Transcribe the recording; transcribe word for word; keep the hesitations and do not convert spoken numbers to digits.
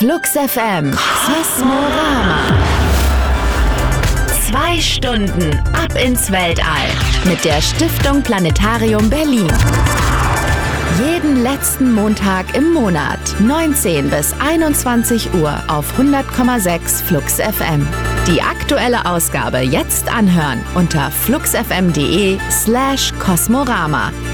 Flux F M Kosmorama. Zwei Stunden ab ins Weltall mit der Stiftung Planetarium Berlin. Jeden letzten Montag im Monat, neunzehn bis einundzwanzig Uhr auf hundert Komma sechs Flux F M. Die aktuelle Ausgabe jetzt anhören unter fluxfm.de slash Kosmorama.